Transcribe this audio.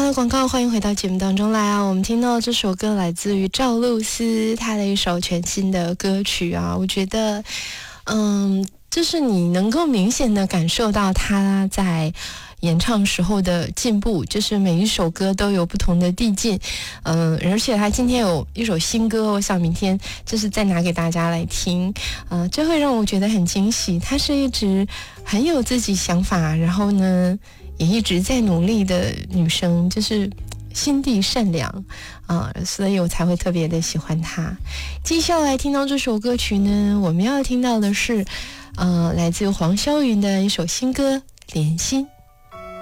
了广告，欢迎回到节目当中来啊！我们听到这首歌来自于赵露思，她的一首全新的歌曲啊，我觉得，就是你能够明显的感受到她在演唱时候的进步，就是每一首歌都有不同的递进，而且他今天有一首新歌，我想明天就是再拿给大家来听，这会让我觉得很惊喜。她是一直很有自己想法，然后呢也一直在努力的女生，就是心地善良所以我才会特别的喜欢她。接下来听到这首歌曲呢，我们要听到的是来自黄霄云的一首新歌《连心》。